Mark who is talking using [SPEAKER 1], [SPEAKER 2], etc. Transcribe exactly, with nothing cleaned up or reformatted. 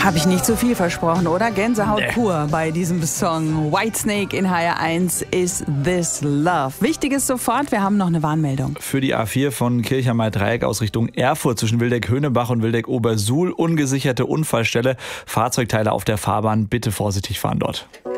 [SPEAKER 1] Habe ich nicht zu viel versprochen, oder? Gänsehaut nee. pur bei diesem Song. Whitesnake in H R eins, Is This Love. Wichtig ist sofort, wir haben noch eine Warnmeldung.
[SPEAKER 2] Für die A vier von Kirchhammer-Dreieck aus Richtung Erfurt zwischen Wildeck-Höhnebach und Wildeck-Obersuhl. Ungesicherte Unfallstelle. Fahrzeugteile auf der Fahrbahn. Bitte vorsichtig fahren dort.